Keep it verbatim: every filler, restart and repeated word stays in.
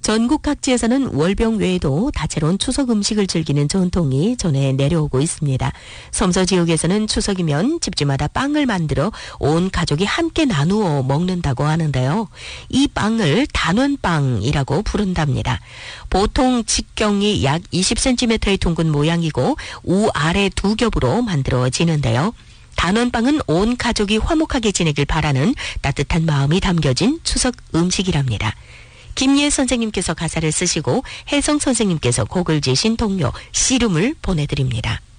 전국 각지에서는 월병 외에도 다채로운 추석 음식을 즐기는 전통이 전해 내려오고 있습니다. 섬서 지역에서는 추석이면 집집마다 빵을 만들어 온 가족이 함께 나누어 먹는다고 하는데요. 이 빵을 단원빵이라고 부른답니다. 보통 직경이 약 이십 센티미터의 둥근 모양이고 우 아래 두 겹으로 만들어지는데요. 단원빵은 온 가족이 화목하게 지내길 바라는 따뜻한 마음이 담겨진 추석 음식이랍니다. 김예 선생님께서 가사를 쓰시고 혜성 선생님께서 곡을 지신 동요 씨름을 보내드립니다.